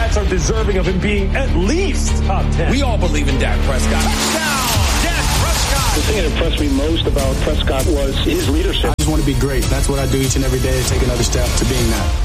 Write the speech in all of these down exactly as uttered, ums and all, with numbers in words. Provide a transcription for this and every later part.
Pats are deserving of him being at least top ten. We all believe in Dak Prescott. Touchdown, Dak Prescott. The thing that impressed me most about Prescott was his leadership. I just want to be great. That's what I do each and every day to take another step to being that.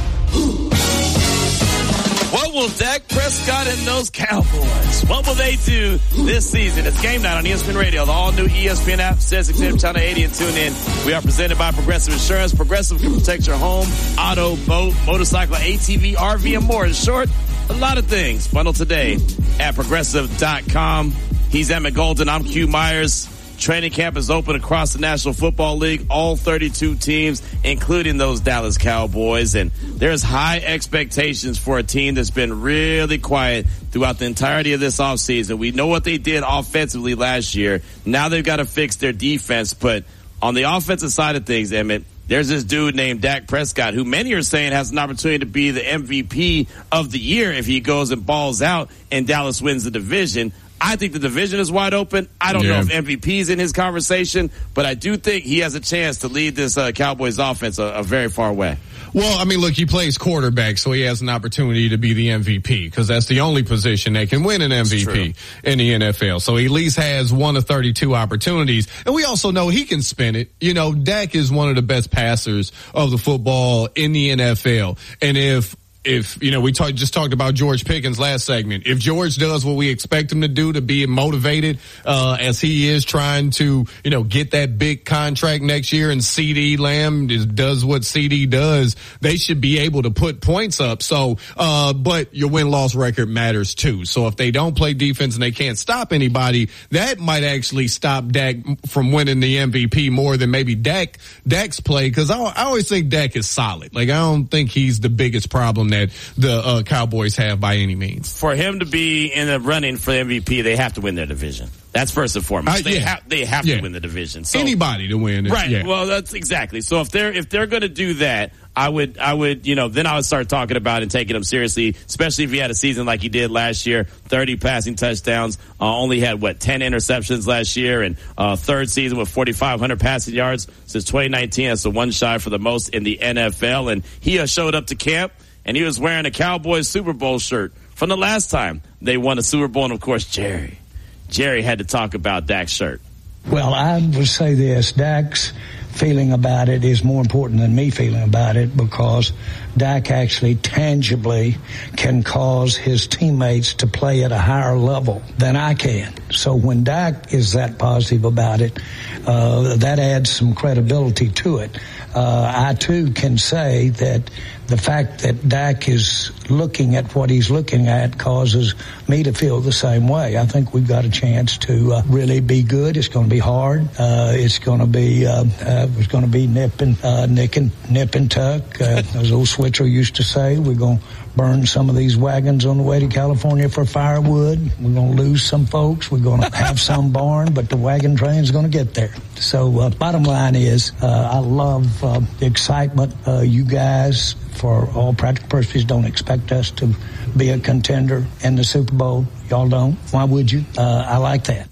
What will Dak Prescott and those Cowboys, what will they do this season? It's Game Night on E S P N Radio, the all-new E S P N app, says Exhibit Channel eighty, and tune in. We are presented by Progressive Insurance. Progressive can protect your home, auto, boat, motorcycle, A T V, R V, and more. In short, a lot of things. Bundle today at progressive dot com. He's Emmett Golden. I'm Q Myers. Training camp is open across the National Football League, all thirty-two teams, including those Dallas Cowboys. And there's high expectations for a team that's been really quiet throughout the entirety of this offseason. We know what they did offensively last year. Now they've got to fix their defense. But on the offensive side of things, Emmett, there's this dude named Dak Prescott, who many are saying has an opportunity to be the M V P of the year if he goes and balls out and Dallas wins the division. I think the division is wide open. I don't yeah. know if M V P is in his conversation, but I do think he has a chance to lead this uh, Cowboys offense a, a very far way. Well, I mean, look, he plays quarterback, so he has an opportunity to be the M V P because that's the only position that can win an M V P in the N F L. So he at least has one of thirty-two opportunities. And we also know he can spin it. You know, Dak is one of the best passers of the football in the N F L. And if If, you know, we talk, just talked about George Pickens last segment. If George does what we expect him to do, to be motivated, uh, as he is trying to, you know, get that big contract next year, and CeeDee Lamb is, does what CeeDee does, they should be able to put points up. So, uh, but your win-loss record matters too. So if they don't play defense and they can't stop anybody, that might actually stop Dak from winning the M V P more than maybe Dak, Dak's play. Cause I, I always think Dak is solid. Like, I don't think he's the biggest problem that the uh, Cowboys have by any means. For him to be in the running for the M V P, they have to win their division. That's first and foremost. Uh, they, yeah. ha- they have yeah. to win the division. So, anybody to win it. Right. Yeah. Well, that's exactly. So if they're, if they're going to do that, I would, I would, you know, then I would start talking about and taking him seriously, especially if he had a season like he did last year, thirty passing touchdowns, uh, only had, what, ten interceptions last year, and uh, third season with forty-five hundred passing yards since twenty nineteen. That's the one shy for the most in the N F L. And he uh, showed up to camp, and he was wearing a Cowboys Super Bowl shirt from the last time they won a Super Bowl. And, of course, Jerry. Jerry had to talk about Dak's shirt. Well, I would say this. Dak's feeling about it is more important than me feeling about it, because Dak actually tangibly can cause his teammates to play at a higher level than I can. So when Dak is that positive about it, uh, that adds some credibility to it. Uh, I, too, can say that the fact that Dak is looking at what he's looking at causes me to feel the same way. I think we've got a chance to uh, really be good. It's going to be hard. Uh, it's going to be uh, uh, it's going to be nip and uh, nick and nip and tuck. Uh, as old Switzer used to say, we're going to burn some of these wagons on the way to California for firewood. We're going to lose some folks. We're going to have some barn, but the wagon train's going to get there. So uh, bottom line is, uh, I love uh, the excitement. Uh, you guys, for all practical purposes, don't expect us to be a contender in the Super Bowl. Y'all don't. Why would you? Uh, I like that.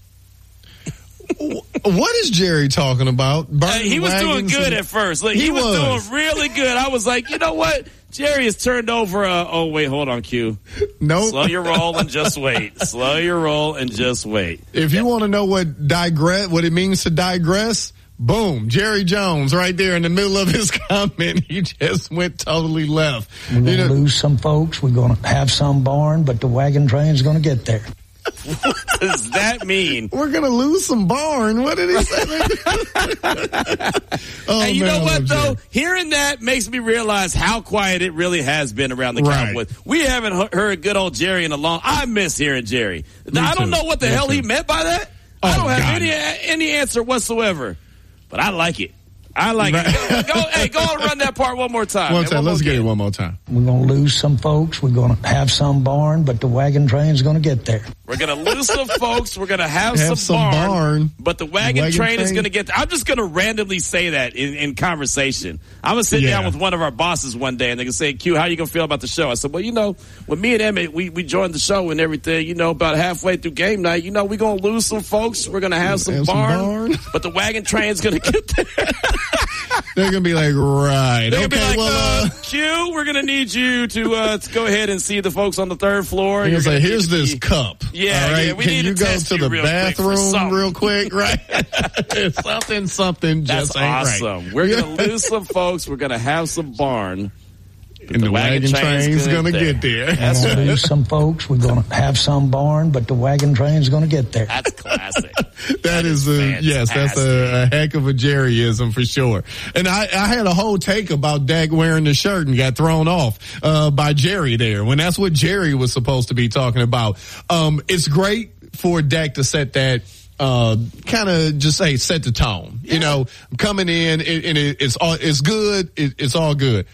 What is Jerry talking about? Uh, he was doing good at first. Like, he, he was, was doing really good. I was like, you know what? Jerry has turned over a, oh, wait, hold on, Q. Nope. Slow your roll and just wait. Slow your roll and just wait. If you want to know what digress, what it means to digress, boom, Jerry Jones right there in the middle of his comment. He just went totally left. We're going to you know, lose some folks. We're going to have some barn, but the wagon train's going to get there. What does that mean? We're going to lose some barn. What did he say? oh, hey, you man, know what, though? Hearing that makes me realize how quiet it really has been around the right. Cowboys. We haven't heard good old Jerry in a long I miss hearing Jerry. Me I don't too. know what the Me hell too. he meant by that. Oh, I don't have God. any any answer whatsoever. But I like it. I like right. it. Go, go, hey, go and run that part one more time. One man, time. One Let's get game. it one more time. We're going to lose some folks. We're going to have some barn, but the wagon train's going to get there. We're going to lose some folks. We're going to have, have some, some barn, barn, but the wagon, wagon train, train is going to get there. I'm just going to randomly say that in, in conversation. I'm going to sit yeah. down with one of our bosses one day, and they're going to say, Q, how you going to feel about the show? I said, well, you know, when me and Emmett, we, we joined the show and everything, you know, about halfway through game night, you know, we're going to lose some folks. We're going to have some, have barn, some barn, but the wagon train's going to get there. They're going to be like, right. They're okay, be like, well, uh, Q, we're going to need you to, uh, to go ahead and see the folks on the third floor. You're like, here's this be, cup. Yeah, all right? yeah. We Can need you to go test to you the real bathroom quick real quick, right? something, something just That's ain't awesome. right. We're going to lose some folks. We're going to have some barn. And the, the wagon, wagon train's going to get there. We're going to lose some folks. We're going to have some barn, but the wagon train's going to get there. That's classic. that, that is, is a, yes, that's a, a heck of a Jerryism for sure. And I, I had a whole take about Dak wearing the shirt and got thrown off, uh, by Jerry there when that's what Jerry was supposed to be talking about. Um, it's great for Dak to set that, uh, kind of just say, set the tone. Yeah. You know, coming in and, and it, it's all, it's good. It, it's all good.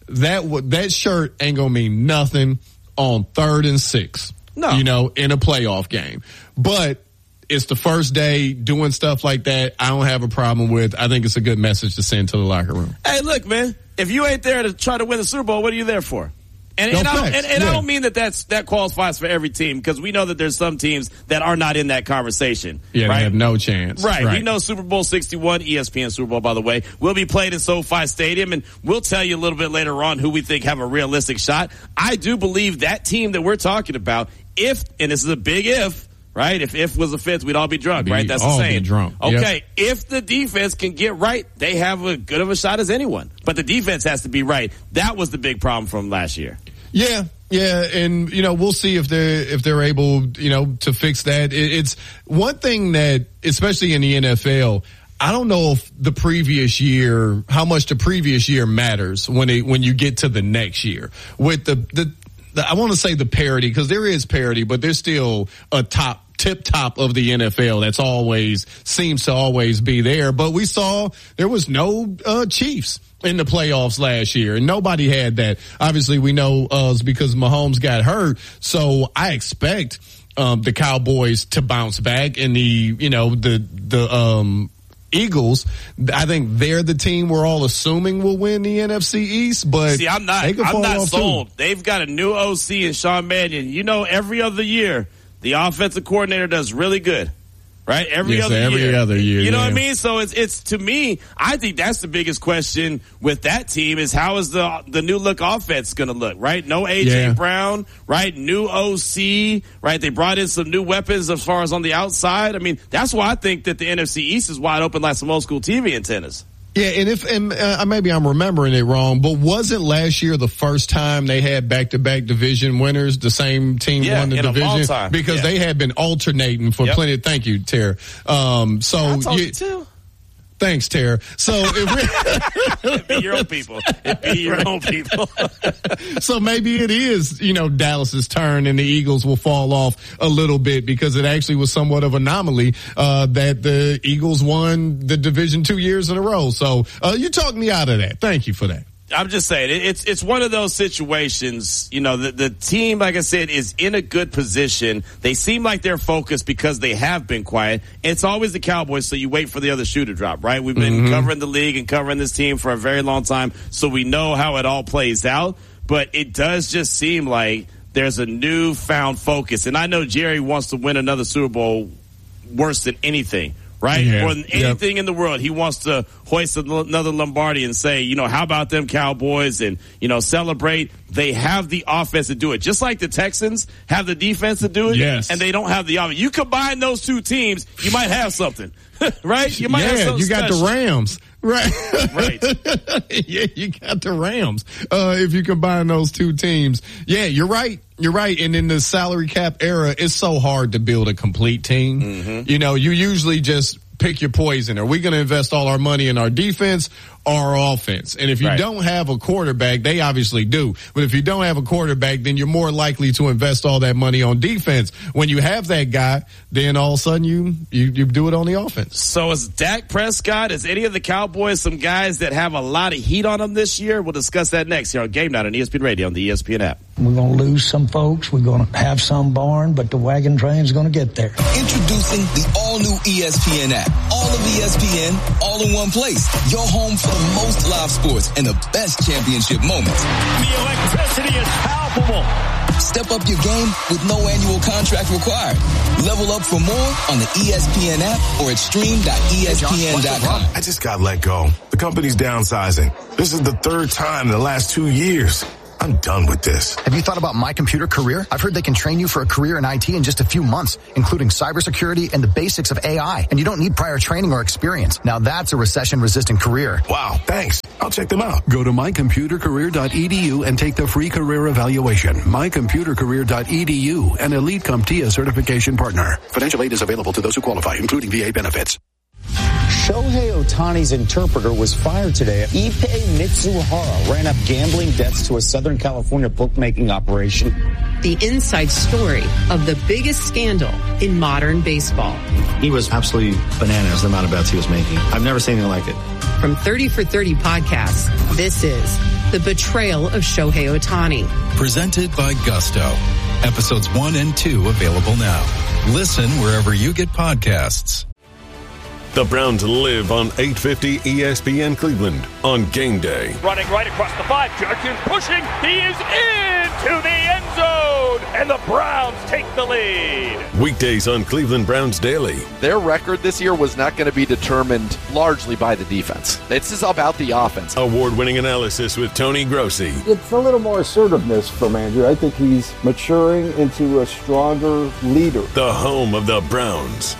That that shirt ain't gonna mean nothing on third and six. No, you know, in a playoff game. But it's the first day doing stuff like that. I don't have a problem with. I think it's a good message to send to the locker room. Hey, look, man. If you ain't there to try to win the Super Bowl, what are you there for? And, and, I, and, and yeah. I don't mean that that's, that qualifies for every team, because we know that there's some teams that are not in that conversation. Yeah, right? They have no chance. Right. right. We know Super Bowl sixty-one, E S P N Super Bowl, by the way, will be played in SoFi Stadium, and we'll tell you a little bit later on who we think have a realistic shot. I do believe that team that we're talking about, if, and this is a big if, right? If if was a fifth, we'd all be drunk, be, right? That's all the saying. Be drunk. Okay, yep. If the defense can get right, they have as good of a shot as anyone. But the defense has to be right. That was the big problem from last year. Yeah. Yeah, and you know, we'll see if they're if they're able, you know, to fix that. It, it's one thing that, especially in the N F L, I don't know if the previous year, how much the previous year matters when it when you get to the next year with the the, the I want to say the parity, because there is parity, but there's still a top. Tip top of the N F L that's always seems to always be there. But we saw there was no uh Chiefs in the playoffs last year, and nobody had that. Obviously, we know uh it's because Mahomes got hurt. So I expect um the Cowboys to bounce back, and the you know the the um Eagles, I think they're the team we're all assuming will win the N F C East, but see, I'm not I'm not sold. Too. They've got a new O C in Sean Mannion. You know, every other year the offensive coordinator does really good, right? Every yes, other every year. other year. You know yeah. what I mean? So it's, it's, to me, I think that's the biggest question with that team is how is the, the new look offense going to look, right? No A J yeah. Brown, right? New O C, right? They brought in some new weapons as far as on the outside. I mean, that's why I think that the N F C East is wide open like some old school T V antennas. Yeah, and if and uh, maybe I'm remembering it wrong, but wasn't last year the first time they had back-to-back division winners? The same team yeah, won the in division a long time. because yeah. they had been alternating for yep. plenty. Thank you, Tara. Um, so I told you, you too. Thanks, Tara. So if we it be your own people. It be your own people. So maybe it is, you know, Dallas's turn and the Eagles will fall off a little bit, because it actually was somewhat of an anomaly, uh, that the Eagles won the division two years in a row. So, uh, you talked me out of that. Thank you for that. I'm just saying, it's it's one of those situations, you know, the, the team, like I said, is in a good position. They seem like they're focused because they have been quiet. It's always the Cowboys, so you wait for the other shoe to drop, right? We've been mm-hmm. covering the league and covering this team for a very long time, so we know how it all plays out. But it does just seem like there's a newfound focus. And I know Jerry wants to win another Super Bowl worse than anything. Right? Yeah. More than anything yep. in the world. He wants to hoist another Lombardi and say, you know, how about them Cowboys, and, you know, celebrate. They have the offense to do it. Just like the Texans have the defense to do it. Yes. And they don't have the offense. You combine those two teams, you might have something. Right? You might yeah, have something you got special. the Rams. Right. Right. Yeah, you got the Rams. Uh, if you combine those two teams. Yeah, you're right. You're right. And in the salary cap era, it's so hard to build a complete team. Mm-hmm. You know, you usually just pick your poison. Are we going to invest all our money in our defense or our offense? And if you right. don't have a quarterback, they obviously do. But if you don't have a quarterback, then you're more likely to invest all that money on defense. When you have that guy, then all of a sudden you, you, you do it on the offense. So is Dak Prescott, is any of the Cowboys some guys that have a lot of heat on them this year? We'll discuss that next here on Game Night on E S P N Radio on the E S P N app. We're going to lose some folks. We're going to have some barn, but the wagon train's going to get there. Introducing the all-new E S P N app. All of E S P N, all in one place. Your home for the most live sports and the best championship moments. The electricity is palpable. Step up your game with no annual contract required. Level up for more on the E S P N app or at stream dot E S P N dot com. I just got let go. The company's downsizing. This is the third time in the last two years. I'm done with this. Have you thought about My Computer Career? I've heard they can train you for a career in I T in just a few months, including cybersecurity and the basics of A I. And you don't need prior training or experience. Now that's a recession-resistant career. Wow, thanks. I'll check them out. Go to my computer career dot e d u and take the free career evaluation. my computer career dot e d u, an Elite CompTIA certification partner. Financial aid is available to those who qualify, including V A benefits. Shohei Ohtani's interpreter was fired today. Ippei Mitsuhara ran up gambling debts to a Southern California bookmaking operation. The inside story of the biggest scandal in modern baseball. He was absolutely bananas, the amount of bets he was making. I've never seen anything like it. From thirty for thirty podcasts, this is The Betrayal of Shohei Ohtani. Presented by Gusto. Episodes one and two available now. Listen wherever you get podcasts. The Browns live on eight fifty E S P N Cleveland on game day. Running right across the five. Judkins pushing. He is into the end zone. And the Browns take the lead. Weekdays on Cleveland Browns Daily. Their record this year was not going to be determined largely by the defense. This is about the offense. Award-winning analysis with Tony Grossi. It's a little more assertiveness from Andrew. I think he's maturing into a stronger leader. The home of the Browns.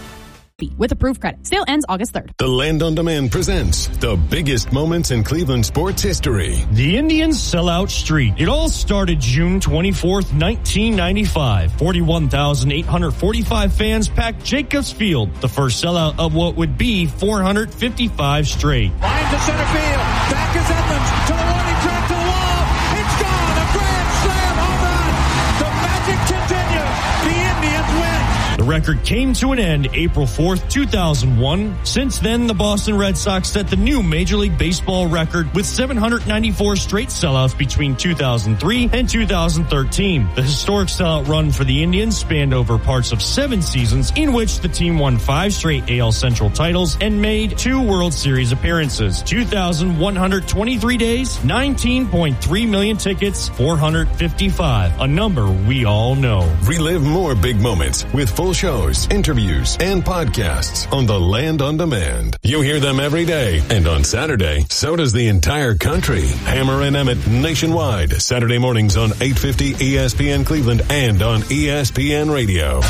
With approved credit. Sale ends August third. The Land on Demand presents the biggest moments in Cleveland sports history. The Indians sell out street. It all started June twenty-fourth, nineteen ninety-five. forty-one thousand eight hundred forty-five fans packed Jacobs Field, the first sellout of what would be four hundred fifty-five straight. Line to center field. Back is Edmonds to the running track to the wall. It's gone. A grand slam home run. The magic continues. The Indians win. The record came to an end April fourth, two thousand one. Since then, the Boston Red Sox set the new Major League Baseball record with seven hundred ninety-four straight sellouts between two thousand three and two thousand thirteen. The historic sellout run for the Indians spanned over parts of seven seasons in which the team won five straight A L Central titles and made two World Series appearances. two thousand one hundred twenty-three days, nineteen point three million tickets, four hundred fifty-five, a number we all know. Relive more big moments with full shows, interviews, and podcasts on the Land on Demand. You hear them every day, and on Saturday, so does the entire country. Hammer and Emmett nationwide, Saturday mornings on eight fifty E S P N Cleveland and on E S P N Radio.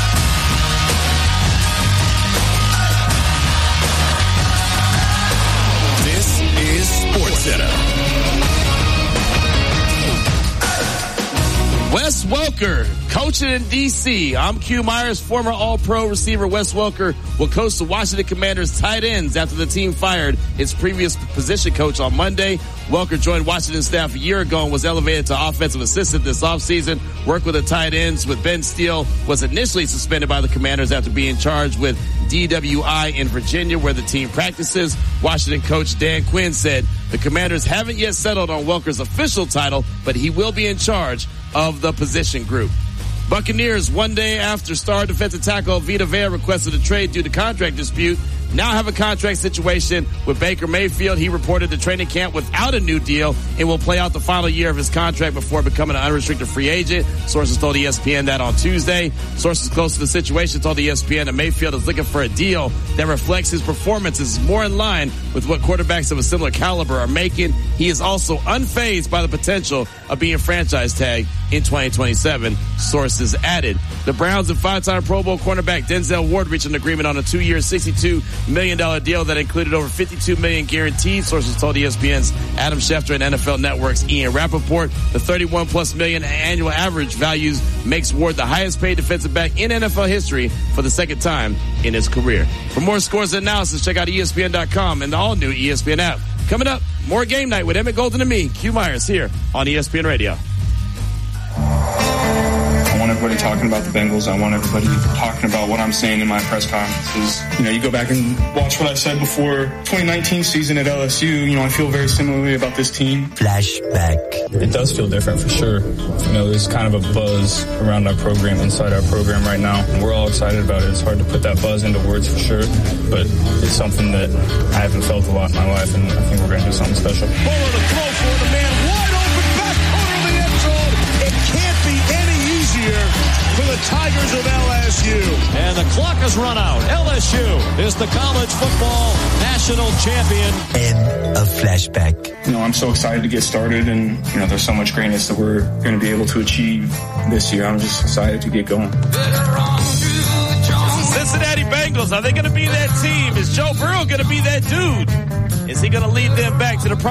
This is SportsCenter. Wes Welker, coaching in D C. I'm Q Myers, former All-Pro receiver Wes Welker will coach the Washington Commanders tight ends after the team fired its previous position coach on Monday. Welker joined Washington staff a year ago and was elevated to offensive assistant this offseason. Worked with the tight ends with Ben Steele, was initially suspended by the Commanders after being charged with D W I in Virginia, where the team practices. Washington coach Dan Quinn said the Commanders haven't yet settled on Welker's official title, but he will be in charge of the position group. Buccaneers, one day after star defensive tackle Vita Vea requested a trade due to contract dispute, now have a contract situation with Baker Mayfield. He reported the training camp without a new deal and will play out the final year of his contract before becoming an unrestricted free agent. Sources told E S P N that on Tuesday. Sources close to the situation told E S P N that Mayfield is looking for a deal that reflects his performances more in line with what quarterbacks of a similar caliber are making. He is also unfazed by the potential of being franchise tagged in twenty twenty-seven, sources added. The Browns and five-time Pro Bowl cornerback Denzel Ward reached an agreement on a two-year, sixty-two million dollars deal that included over fifty-two million dollars guaranteed. Sources told E S P N's Adam Schefter and N F L Network's Ian Rappaport. The thirty-one plus million annual average values makes Ward the highest paid defensive back in N F L history for the second time in his career. For more scores and analysis, check out E S P N dot com and the all-new E S P N app. Coming up, more Game Night with Emmett Golden and me, Q Myers, here on E S P N Radio. I want everybody talking about the Bengals. I want everybody talking about what I'm saying in my press conferences. You know, you go back and watch what I said before twenty nineteen season at L S U. You know, I feel very similarly about this team. Flashback. It does feel different for sure. You know, there's kind of a buzz around our program, inside our program right now. And we're all excited about it. It's hard to put that buzz into words for sure, but it's something that I haven't felt a lot in my life, and I think we're going to do something special. Fuller to throw for the man wide open back corner of the end zone. It can't be any Tigers of L S U. And the clock has run out. L S U is the college football national champion. End of flashback. You know, I'm so excited to get started, and, you know, there's so much greatness that we're going to be able to achieve this year. I'm just excited to get going. Cincinnati Bengals, are they going to be that team? Is Joe Burrow going to be that dude? Is he going to lead them back to the